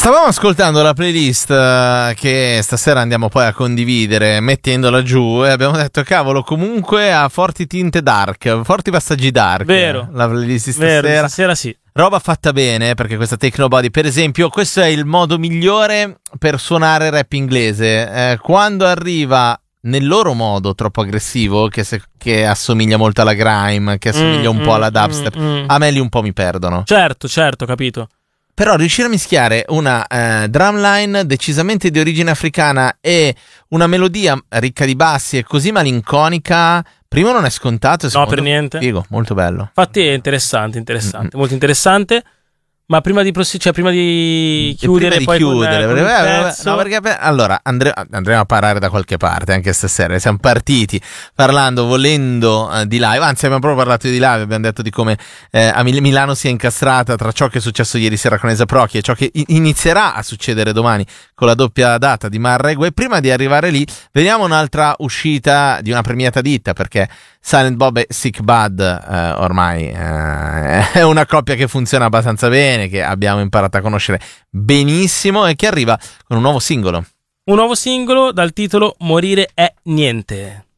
Stavamo ascoltando la playlist che stasera andiamo poi a condividere mettendola giù e abbiamo detto cavolo, comunque ha forti tinte dark, forti passaggi dark. Vero. La playlist di stasera. Vero, stasera sì. Roba fatta bene, perché questa Techno Body, per esempio, questo è il modo migliore per suonare rap inglese. Quando arriva nel loro modo troppo aggressivo, che assomiglia molto alla grime, che assomiglia un po' alla dubstep, a me lì un po' mi perdono. Certo, capito. Però riuscire a mischiare una drumline decisamente di origine africana e una melodia ricca di bassi e così malinconica, primo non è scontato, No, per niente. Figo, molto bello. Infatti è interessante, molto interessante. Ma prima di chiudere, prima poi di chiudere, con il pezzo... no, perché allora andremo a parare da qualche parte anche stasera. Siamo partiti volendo di live, anzi abbiamo proprio parlato di live, abbiamo detto di come a Milano sia incastrata tra ciò che è successo ieri sera con Esa Prochi e ciò che inizierà a succedere domani con la doppia data di Marregue. Prima di arrivare lì vediamo un'altra uscita di una premiata ditta, perché Silent Bob e Sick Bud ormai è una coppia che funziona abbastanza bene, che abbiamo imparato a conoscere benissimo e che arriva con un nuovo singolo. Un nuovo singolo dal titolo Morire è niente.